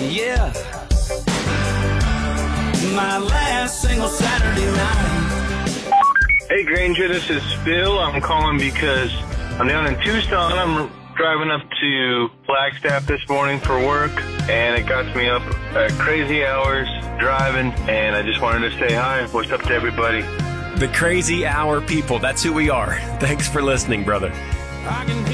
Yeah. My last single Saturday night. Hey Granger, this is Phil. I'm calling because I'm down in Tucson. I'm driving up to Flagstaff this morning for work, and it got me up at crazy hours driving, and I just wanted to say hi. What's up to everybody? The Crazy Hour people, that's who we are. Thanks for listening, brother. I can